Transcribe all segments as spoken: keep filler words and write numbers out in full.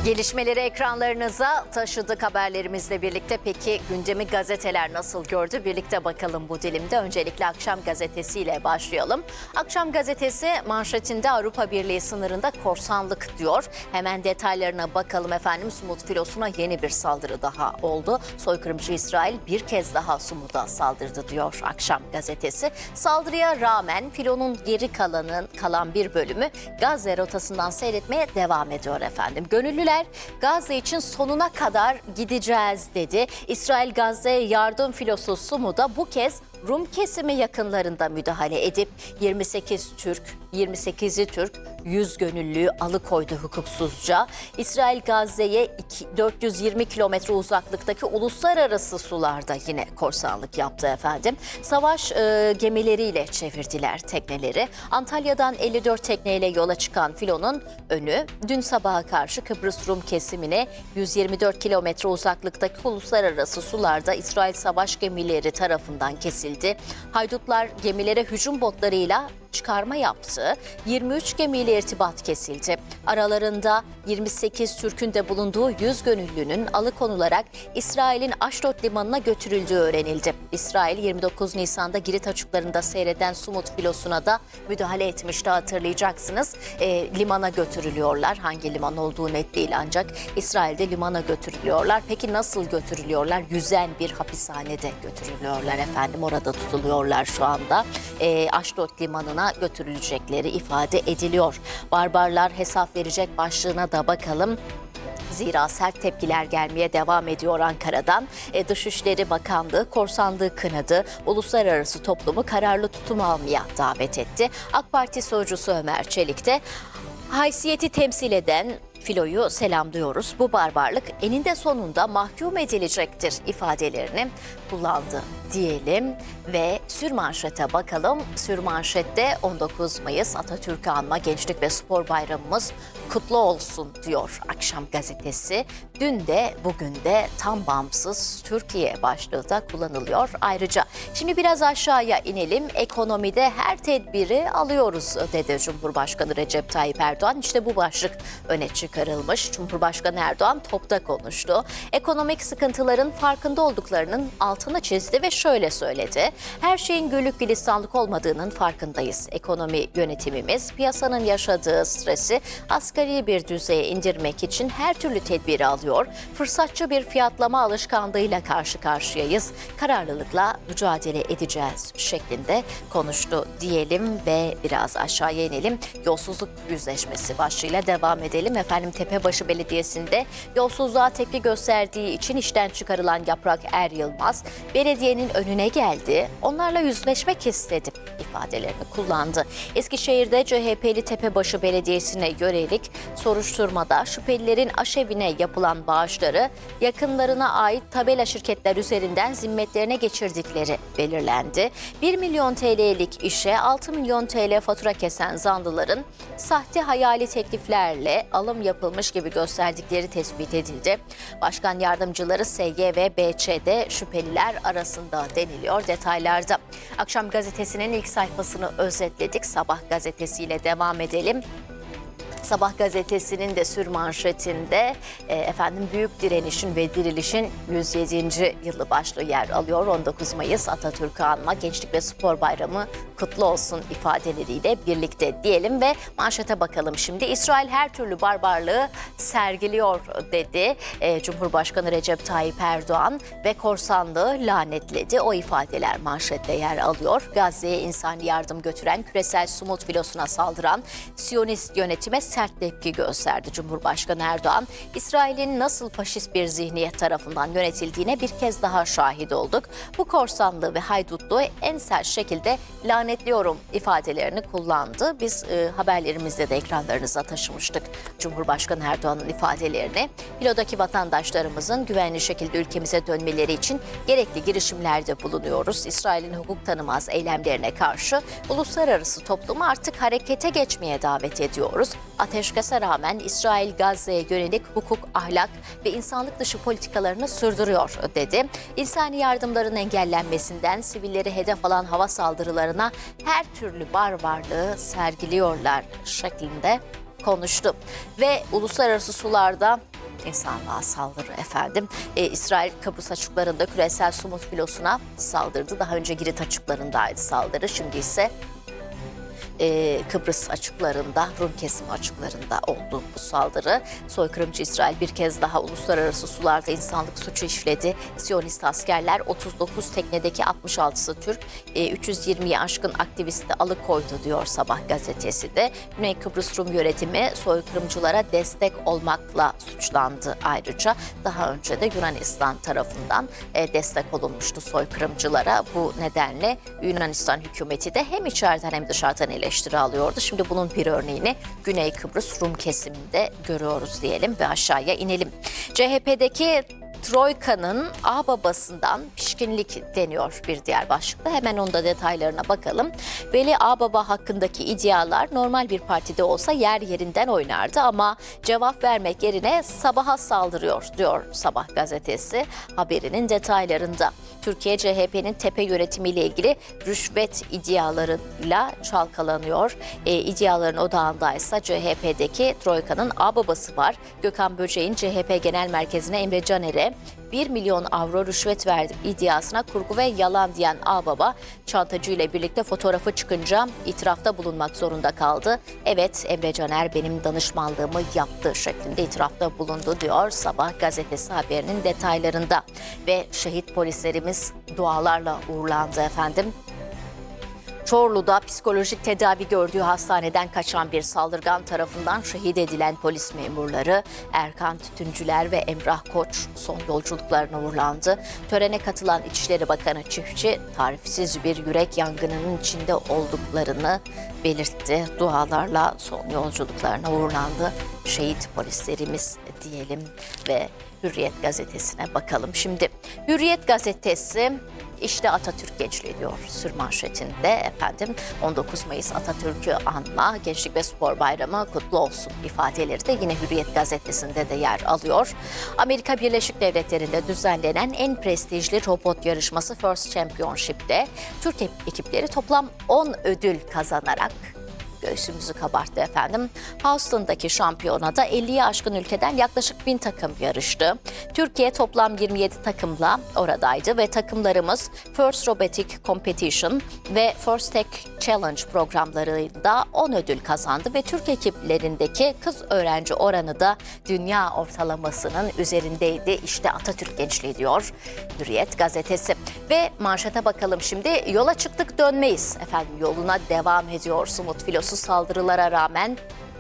Gelişmeleri ekranlarınıza taşıdık haberlerimizle birlikte. Peki gündemi gazeteler nasıl gördü? Birlikte bakalım bu dilimde. Öncelikle Akşam Gazetesi ile başlayalım. Akşam Gazetesi manşetinde Avrupa Birliği sınırında korsanlık diyor. Hemen detaylarına bakalım efendim. Sumut filosuna yeni bir saldırı daha oldu. Soykırımcı İsrail bir kez daha Sumut'a saldırdı diyor Akşam Gazetesi. Saldırıya rağmen filonun geri kalanın kalan bir bölümü Gazze rotasından seyretmeye devam ediyor efendim. Gönüllüler Gazze için sonuna kadar gideceğiz dedi. İsrail Gazze'ye yardım filosu Sumut'a bu kez Rum kesimi yakınlarında müdahale edip yirmi sekiz Türk, yirmi sekizi Türk, yüz gönüllüyü alıkoydu hukuksuzca. İsrail Gazze'ye dört yüz yirmi kilometre uzaklıktaki uluslararası sularda yine korsanlık yaptı efendim. Savaş e, gemileriyle çevirdiler tekneleri. Antalya'dan elli dört tekneyle yola çıkan filonun önü dün sabaha karşı Kıbrıs Rum kesimine yüz yirmi dört kilometre uzaklıktaki uluslararası sularda İsrail savaş gemileri tarafından kesildi. Haydutlar gemilere hücum botlarıyla çıkarma yaptı. yirmi üç gemiyle irtibat kesildi. Aralarında yirmi sekiz Türk'ün de bulunduğu yüz gönüllünün alıkonularak İsrail'in Aşdod limanına götürüldüğü öğrenildi. İsrail yirmi dokuz Nisan'da Girit açıklarında seyreden Sumut filosuna da müdahale etmişti, hatırlayacaksınız. E, limana götürülüyorlar. Hangi liman olduğu net değil ancak İsrail'de limana götürülüyorlar. Peki nasıl götürülüyorlar? Yüzen bir hapishanede götürülüyorlar efendim. Orada tutuluyorlar şu anda. E, Aşdod limanına götürülecekleri ifade ediliyor. Barbarlar hesap verecek başlığına da bakalım. Zira sert tepkiler gelmeye devam ediyor Ankara'dan. E, Dışişleri Bakanlığı korsanlığı kınadı. Uluslararası toplumu kararlı tutum almaya davet etti. AK Parti sözcüsü Ömer Çelik de haysiyeti temsil eden filoyu selamlıyoruz. Bu barbarlık eninde sonunda mahkum edilecektir ifadelerini kullandı diyelim ve sürmanşete bakalım. Sürmanşette on dokuz Mayıs Atatürk'ü anma Gençlik ve Spor Bayramımız kutlu olsun diyor Akşam Gazetesi. Dün de bugün de tam bağımsız Türkiye başlığı da kullanılıyor ayrıca. Şimdi biraz aşağıya inelim. Ekonomide her tedbiri alıyoruz dedi Cumhurbaşkanı Recep Tayyip Erdoğan. İşte bu başlık öne çıkarılmış. Cumhurbaşkanı Erdoğan topta konuştu. Ekonomik sıkıntıların farkında olduklarının altını çizdi ve şöyle söyledi. Her şeyin güllük gülistanlık olmadığının farkındayız. Ekonomi yönetimimiz piyasanın yaşadığı stresi asgari bir düzeye indirmek için her türlü tedbiri alıyor. Fırsatçı bir fiyatlama alışkanlığıyla karşı karşıyayız. Kararlılıkla mücadele edeceğiz şeklinde konuştu diyelim ve biraz aşağıya inelim. Yolsuzluk yüzleşmesi başlığıyla devam edelim. Efendim Tepebaşı Belediyesi'nde yolsuzluğa tepki gösterdiği için işten çıkarılan Yaprak Er Yılmaz, belediyenin önüne geldi, onlarla yüzleşmek istedi ifadelerini kullandı. Eskişehir'de C H P'li Tepebaşı Belediyesi'ne yönelik soruşturmada şüphelilerin aşevine yapılan bağışları yakınlarına ait tabela şirketler üzerinden zimmetlerine geçirdikleri belirlendi. bir milyon T L'lik işe altı milyon T L fatura kesen zanlıların sahte hayali tekliflerle alım yapılmış gibi gösterdikleri tespit edildi. Başkan yardımcıları S Y ve B Ç'de şüpheliler arasında deniliyor detaylarda. Akşam Gazetesi'nin ilk sayfasını özetledik. Sabah gazetesiyle devam edelim. Sabah gazetesinin de sürmanşetinde e, efendim büyük direnişin ve dirilişin yüz yedinci yılı başlığı yer alıyor. on dokuz Mayıs Atatürk'ü anma Gençlik ve Spor Bayramı kutlu olsun ifadeleriyle birlikte diyelim ve manşete bakalım şimdi. İsrail her türlü barbarlığı sergiliyor dedi e, Cumhurbaşkanı Recep Tayyip Erdoğan ve korsanlığı lanetledi. O ifadeler manşette yer alıyor. Gazze'ye insani yardım götüren küresel Sumut filosuna saldıran Siyonist yönetime sert tepki gösterdi Cumhurbaşkanı Erdoğan. İsrail'in nasıl faşist bir zihniyet tarafından yönetildiğine bir kez daha şahit olduk. Bu korsanlığı ve haydutluğu en sert şekilde lanetliyorum ifadelerini kullandı. Biz e, haberlerimizde de ekranlarınıza taşımıştık Cumhurbaşkanı Erdoğan'ın ifadelerini. Filodaki vatandaşlarımızın güvenli şekilde ülkemize dönmeleri için gerekli girişimlerde bulunuyoruz. İsrail'in hukuk tanımaz eylemlerine karşı uluslararası toplumu artık harekete geçmeye davet ediyoruz. Ateşkese rağmen İsrail Gazze'ye yönelik hukuk, ahlak ve insanlık dışı politikalarını sürdürüyor dedi. İnsani yardımların engellenmesinden sivilleri hedef alan hava saldırılarına her türlü barbarlığı sergiliyorlar şeklinde konuştu. Ve uluslararası sularda insanlığa saldırı efendim. Ee, İsrail Kıbrıs açıklarında küresel somut filosuna saldırdı. Daha önce Girit açıklarındaydı saldırı. Şimdi ise Ee, Kıbrıs açıklarında, Rum kesimi açıklarında oldu bu saldırı. Soykırımcı İsrail bir kez daha uluslararası sularda insanlık suçu işledi. Siyonist askerler otuz dokuz teknedeki altmış altısı Türk, e, üç yüz yirmiyi aşkın aktivisti alıkoydu diyor Sabah gazetesi de. Güney Kıbrıs Rum yönetimi soykırımcılara destek olmakla suçlandı ayrıca. Daha önce de Yunanistan tarafından e, destek olunmuştu soykırımcılara. Bu nedenle Yunanistan hükümeti de hem içeriden hem dışarıdan eleştiri alıyordu. Şimdi bunun bir örneğini Güney Kıbrıs Rum kesiminde görüyoruz diyelim ve aşağıya inelim. C H P'deki Troika'nın ağababasından pişkinlik deniyor bir diğer başlıkta. Hemen onda detaylarına bakalım. Veli Ağbaba hakkındaki iddialar normal bir partide olsa yer yerinden oynardı ama cevap vermek yerine Sabah'a saldırıyor diyor Sabah gazetesi haberinin detaylarında. Türkiye C H P'nin tepe yönetimiyle ilgili rüşvet iddialarıyla çalkalanıyor. E, iddiaların odağındaysa C H P'deki Troika'nın ağababası var. Gökhan Böceğin C H P Genel Merkezi'ne Emre Caner'e bir milyon avro rüşvet verdim iddiasına kurgu ve yalan diyen ağababa çantacı ile birlikte fotoğrafı çıkınca itirafta bulunmak zorunda kaldı. Evet, Emre Caner benim danışmanlığımı yaptı şeklinde itirafta bulundu diyor Sabah gazetesi haberinin detaylarında. Ve şehit polislerimiz dualarla uğurlandı efendim. Çorlu'da psikolojik tedavi gördüğü hastaneden kaçan bir saldırgan tarafından şehit edilen polis memurları Erkan Tütüncüler ve Emrah Koç son yolculuklarına uğurlandı. Törene katılan İçişleri Bakanı Çiftçi tarifsiz bir yürek yangınının içinde olduklarını belirtti. Dualarla son yolculuklarına uğurlandı şehit polislerimiz diyelim ve Hürriyet gazetesine bakalım. Şimdi Hürriyet gazetesi İşte Atatürk gençliği diyor sürmanşetinde efendim. on dokuz Mayıs Atatürk'ü anma, Gençlik ve Spor Bayramı kutlu olsun ifadeleri de yine Hürriyet gazetesinde de yer alıyor. Amerika Birleşik Devletleri'nde düzenlenen en prestijli robot yarışması First Championship'te Türk ekipleri toplam on ödül kazanarak göğsümüzü kabarttı efendim. Houston'daki şampiyonada elliyi aşkın ülkeden yaklaşık bin takım yarıştı. Türkiye toplam yirmi yedi takımla oradaydı ve takımlarımız First Robotic Competition ve First Tech Challenge programlarında on ödül kazandı ve Türk ekiplerindeki kız öğrenci oranı da dünya ortalamasının üzerindeydi. İşte Atatürk gençliği diyor Hürriyet gazetesi. Ve manşete bakalım şimdi. Yola çıktık dönmeyiz. Efendim yoluna devam ediyor Sumut filosu saldırılara rağmen.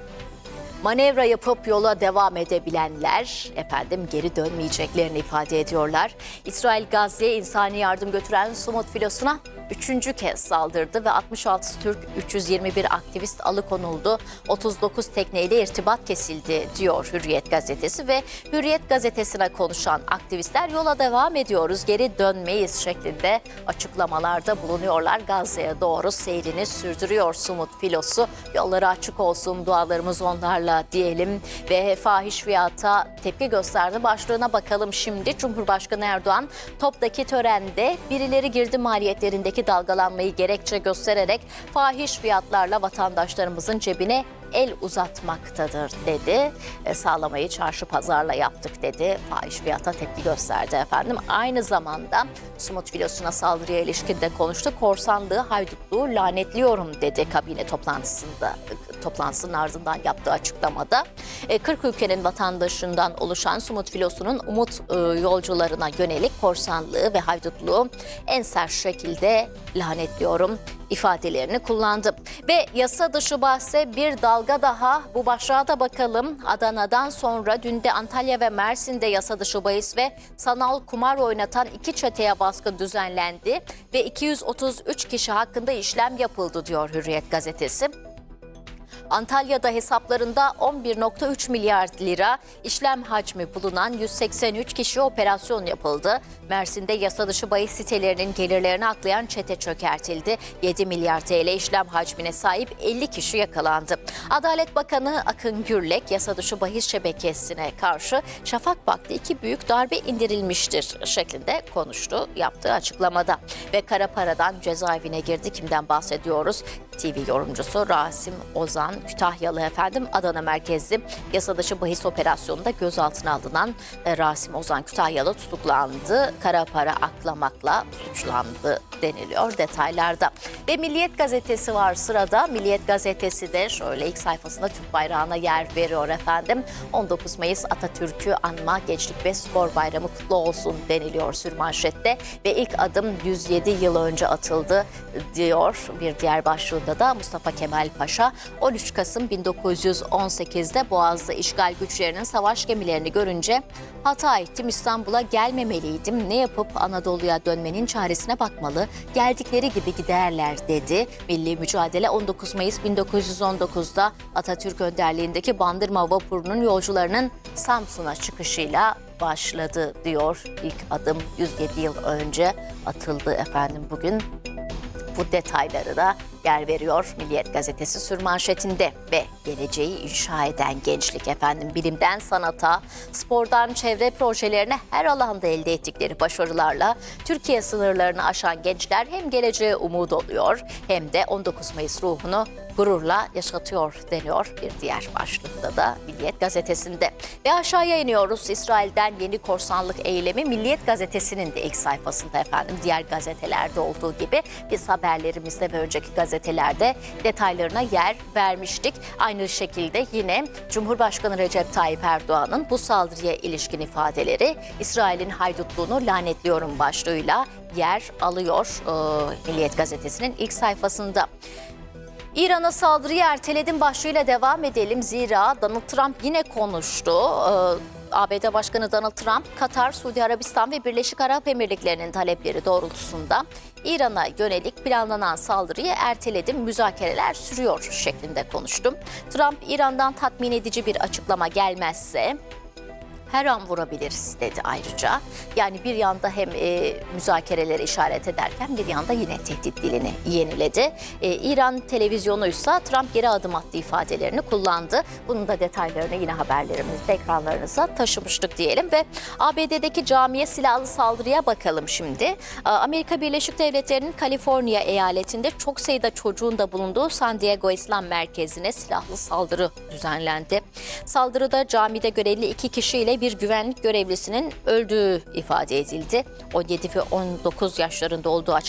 Manevra yapıp yola devam edebilenler efendim geri dönmeyeceklerini ifade ediyorlar. İsrail Gazze'ye insani yardım götüren Sumut filosuna üçüncü kez saldırdı ve altmış altı Türk, üç yüz yirmi bir aktivist alıkonuldu. otuz dokuz tekneyle irtibat kesildi diyor Hürriyet gazetesi ve Hürriyet gazetesine konuşan aktivistler yola devam ediyoruz, geri dönmeyiz şeklinde açıklamalarda bulunuyorlar. Gazze'ye doğru seyrini sürdürüyor Sumut filosu. Yolları açık olsun, dualarımız onlarla diyelim ve fahiş fiyata tepki gösterdi. Başlığına bakalım şimdi. Cumhurbaşkanı Erdoğan TOP'taki törende birileri girdi maliyetlerindeki dalgalanmayı gerekçe göstererek fahiş fiyatlarla vatandaşlarımızın cebine el uzatmaktadır dedi. E, sağlamayı çarşı pazarla yaptık dedi. Fahiş fiyata tepki gösterdi efendim. Aynı zamanda Sumut filosuna saldırıya ilişkin de konuştu. Korsanlığı, haydutluğu lanetliyorum dedi kabine toplantısında toplantısının ardından yaptığı açıklamada. E, kırk ülkenin vatandaşından oluşan Sumut filosunun umut e, yolcularına yönelik korsanlığı ve haydutluğu en sert şekilde lanetliyorum ifadelerini kullandı. Ve yasa dışı bahse bir dalga daha, bu başlığa da bakalım. Adana'dan sonra dün de Antalya ve Mersin'de yasa dışı bahis ve sanal kumar oynatan iki çeteye baskın düzenlendi ve iki yüz otuz üç kişi hakkında işlem yapıldı diyor Hürriyet gazetesi. Antalya'da hesaplarında on bir virgül üç milyar lira işlem hacmi bulunan yüz seksen üç kişi operasyon yapıldı. Mersin'de yasa dışı bahis sitelerinin gelirlerini aklayan çete çökertildi. yedi milyar T L işlem hacmine sahip elli kişi yakalandı. Adalet Bakanı Akın Gürlek yasa dışı bahis şebekesine karşı şafak vakti iki büyük darbe indirilmiştir şeklinde konuştu yaptığı açıklamada. Ve kara paradan cezaevine girdi. Kimden bahsediyoruz? T V yorumcusu Rasim Ozan Kütahyalı efendim Adana merkezli yasa dışı bahis operasyonunda gözaltına alınan e, Rasim Ozan Kütahyalı tutuklandı. Kara para aklamakla suçlandı deniliyor detaylarda. Ve Milliyet gazetesi var sırada. Milliyet gazetesi de şöyle ilk sayfasında Türk bayrağına yer veriyor efendim. on dokuz Mayıs Atatürk'ü anma Gençlik ve Spor Bayramı kutlu olsun deniliyor sürmanşette. Ve ilk adım yüz yedi yıl önce atıldı diyor. Bir diğer başlığında da Mustafa Kemal Paşa on üç Kasım bin dokuz yüz on sekiz'de Boğaz'da işgal güçlerinin savaş gemilerini görünce hata ettim, İstanbul'a gelmemeliydim, ne yapıp Anadolu'ya dönmenin çaresine bakmalı, geldikleri gibi giderler dedi. Milli mücadele on dokuz Mayıs bin dokuz yüz on dokuz'da Atatürk önderliğindeki Bandırma vapurunun yolcularının Samsun'a çıkışıyla başladı diyor. İlk adım yüz yedi yıl önce atıldı efendim bugün. Bu detayları da yer veriyor Milliyet gazetesi sürmanşetinde. Ve geleceği inşa eden gençlik efendim, bilimden sanata, spordan çevre projelerine her alanda elde ettikleri başarılarla Türkiye sınırlarını aşan gençler hem geleceğe umut oluyor hem de on dokuz Mayıs ruhunu gururla yaşatıyor deniyor bir diğer başlıkta da Milliyet gazetesinde. Ve aşağıya iniyoruz. İsrail'den yeni korsanlık eylemi Milliyet gazetesinin de ilk sayfasında efendim. Diğer gazetelerde olduğu gibi biz haberlerimizde ve önceki gazetelerde detaylarına yer vermiştik. Aynı şekilde yine Cumhurbaşkanı Recep Tayyip Erdoğan'ın bu saldırıya ilişkin ifadeleri İsrail'in haydutluğunu lanetliyorum başlığıyla yer alıyor e, Milliyet gazetesinin ilk sayfasında. İran'a saldırıyı erteledim başlığıyla devam edelim. Zira Donald Trump yine konuştu. Ee, A B D Başkanı Donald Trump, Katar, Suudi Arabistan ve Birleşik Arap Emirlikleri'nin talepleri doğrultusunda İran'a yönelik planlanan saldırıyı erteledim, müzakereler sürüyor şeklinde konuştu. Trump, İran'dan tatmin edici bir açıklama gelmezse her an vurabiliriz dedi ayrıca. Yani bir yanda hem e, müzakereleri işaret ederken bir yanda yine tehdit dilini yeniledi. E, İran televizyonuysa Trump geri adım attı ifadelerini kullandı. Bunun da detaylarını yine haberlerimizde ekranlarınıza taşımıştık diyelim. Ve A B D'deki camiye silahlı saldırıya bakalım şimdi. Amerika Birleşik Devletleri'nin Kaliforniya eyaletinde çok sayıda çocuğun da bulunduğu San Diego İslam Merkezi'ne silahlı saldırı düzenlendi. Saldırıda camide görevli iki kişiyle bir güvenlik görevlisinin öldüğü ifade edildi. on yedi ve on dokuz yaşlarında olduğu açıklandı.